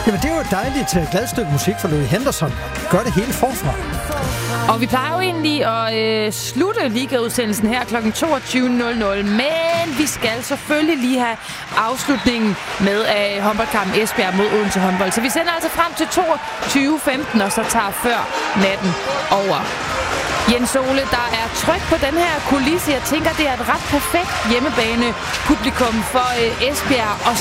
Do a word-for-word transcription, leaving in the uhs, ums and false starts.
Jamen, det er jo et dejligt uh, glad stykke musik for Louis Henderson. Gør det hele forfra. Og vi plejer jo egentlig at øh, slutte ligaudsendelsen her kl. toogtyve nul nul, men vi skal selvfølgelig lige have afslutningen med af håndboldkampen Esbjerg mod Odense håndbold. Så vi sender altså frem til toogtyve femten, og så tager før natten over. Jens Ole, der er tryk på den her kulisse. Jeg tænker, det er et ret perfekt hjemmebane publikum for øh, Esbjerg og